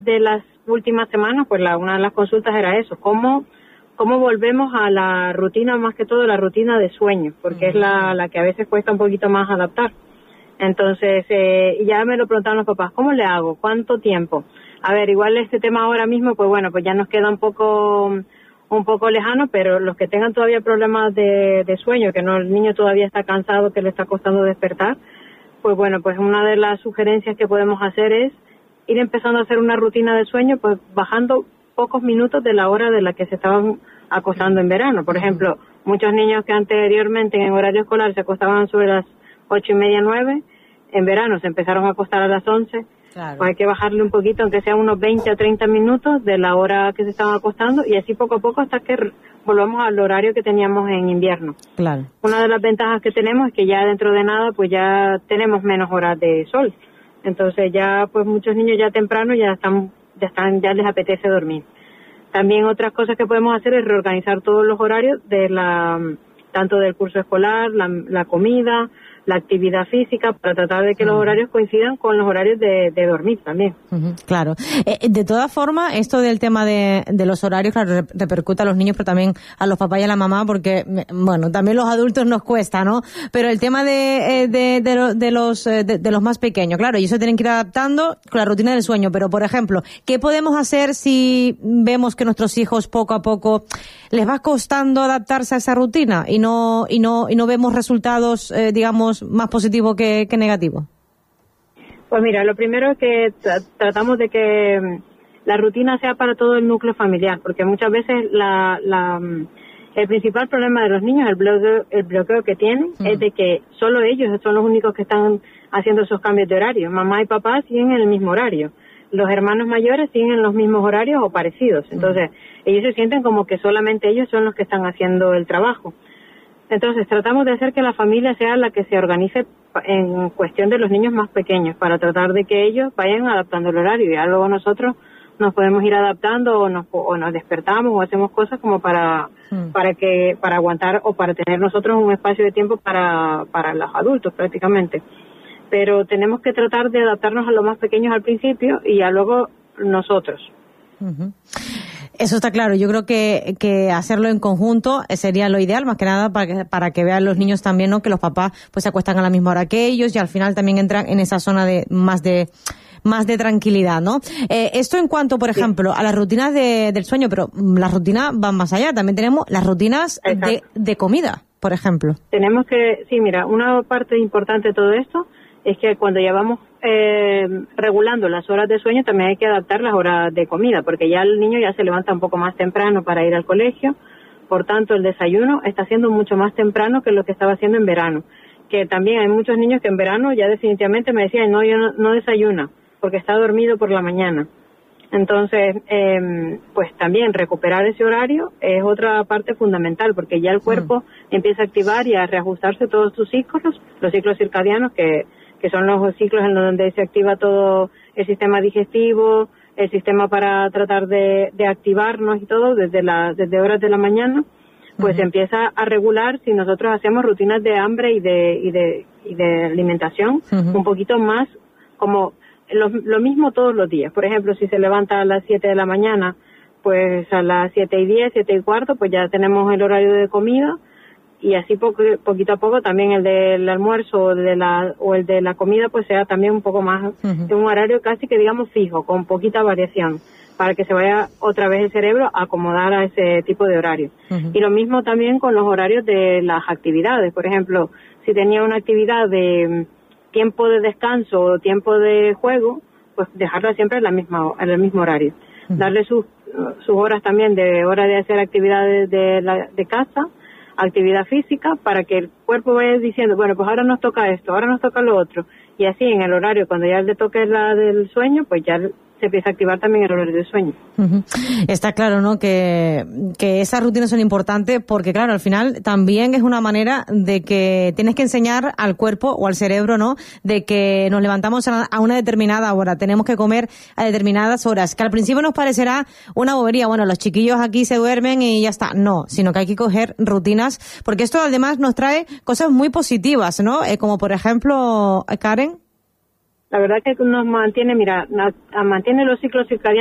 de las últimas semanas, pues una de las consultas era eso, cómo volvemos a la rutina, más que todo la rutina de sueño, porque es la que a veces cuesta un poquito más adaptar. Entonces, ya me lo preguntaban los papás, ¿cómo le hago? ¿Cuánto tiempo? A ver, igual este tema ahora mismo, pues bueno, pues ya nos queda un poco lejano, pero los que tengan todavía problemas de sueño, que no, el niño todavía está cansado, que le está costando despertar, pues bueno, pues una de las sugerencias que podemos hacer es ir empezando a hacer una rutina de sueño, pues bajando pocos minutos de la hora de la que se estaban acostando en verano. Por ejemplo, muchos niños que anteriormente en horario escolar se acostaban sobre las 8:30, 9, en verano se empezaron a acostar a las 11. Claro. Pues hay que bajarle un poquito, aunque sea unos 20 a 30 minutos de la hora que se estaban acostando, y así poco a poco hasta que volvamos al horario que teníamos en invierno. Claro. Una de las ventajas que tenemos es que ya dentro de nada pues ya tenemos menos horas de sol. Entonces ya pues muchos niños ya temprano ya les apetece dormir. También otras cosas que podemos hacer es reorganizar todos los horarios tanto del curso escolar, la comida, la actividad física, para tratar de que los horarios coincidan con los horarios de dormir también. Claro. De todas formas, esto del tema de los horarios, claro, repercute a los niños, pero también a los papás y a la mamá, porque, bueno, también los adultos nos cuesta, ¿no? Pero el tema de los más pequeños, claro, y eso tienen que ir adaptando con la rutina del sueño. Pero, por ejemplo, ¿qué podemos hacer si vemos que nuestros hijos poco a poco les va costando adaptarse a esa rutina y no vemos resultados, digamos, más positivos que negativos? Pues mira, lo primero es que tratamos de que la rutina sea para todo el núcleo familiar, porque muchas veces el principal problema de los niños, el bloqueo que tienen, es de que solo ellos son los únicos que están haciendo esos cambios de horario. Mamá y papá siguen en el mismo horario. Los hermanos mayores siguen en los mismos horarios o parecidos. Entonces, ellos se sienten como que solamente ellos son los que están haciendo el trabajo. Entonces, tratamos de hacer que la familia sea la que se organice en cuestión de los niños más pequeños, para tratar de que ellos vayan adaptando el horario. Y ya luego nosotros nos podemos ir adaptando o nos despertamos o hacemos cosas como para aguantar o para tener nosotros un espacio de tiempo para los adultos prácticamente. Pero tenemos que tratar de adaptarnos a los más pequeños al principio y ya luego nosotros. Eso está claro. Yo creo que hacerlo en conjunto sería lo ideal, más que nada para que vean los niños también, ¿no? Que los papás pues se acuestan a la misma hora que ellos y al final también entran en esa zona de más de tranquilidad, ¿no? Esto en cuanto, por ejemplo, a las rutinas del sueño, pero las rutinas van más allá. También tenemos las rutinas de comida, por ejemplo. Tenemos que, sí, mira, una parte importante de todo esto es que cuando ya vamos regulando las horas de sueño, también hay que adaptar las horas de comida, porque ya el niño ya se levanta un poco más temprano para ir al colegio. Por tanto, el desayuno está siendo mucho más temprano que lo que estaba haciendo en verano. Que también hay muchos niños que en verano ya definitivamente me decían, no, yo no desayuna, porque está dormido por la mañana. Entonces, pues también recuperar ese horario es otra parte fundamental, porque ya el cuerpo empieza a activar y a reajustarse todos sus ciclos, los ciclos circadianos, que son los ciclos en donde se activa todo el sistema digestivo, el sistema para tratar de activarnos y todo desde horas de la mañana, pues se empieza a regular si nosotros hacemos rutinas de hambre y de alimentación un poquito más como lo mismo todos los días. Por ejemplo, si se levanta a las 7 de la mañana, pues a las 7:10, 7:15, pues ya tenemos el horario de comida, y así poquito a poco también el del almuerzo o el de la comida pues sea también un poco más de un horario casi que digamos fijo, con poquita variación, para que se vaya otra vez el cerebro a acomodar a ese tipo de horario. Y lo mismo también con los horarios de las actividades. Por ejemplo, si tenía una actividad de tiempo de descanso o tiempo de juego, pues dejarla siempre en el mismo horario. Darle sus horas también de hora de hacer actividades de casa, actividad física, para que el cuerpo vaya diciendo, bueno, pues ahora nos toca esto, ahora nos toca lo otro, y así en el horario, cuando ya le toque la del sueño, pues ya se empieza a activar también el horario del sueño. Está claro, ¿no?, que esas rutinas son importantes, porque claro, al final también es una manera de que tienes que enseñar al cuerpo o al cerebro, ¿no?, de que nos levantamos a una determinada hora, tenemos que comer a determinadas horas, que al principio nos parecerá una bobería, bueno, los chiquillos aquí se duermen y ya está. No, sino que hay que coger rutinas, porque esto además nos trae cosas muy positivas, ¿no? Como por ejemplo, Karen. La verdad que nos mantiene, mira, mantiene los ciclos circadianos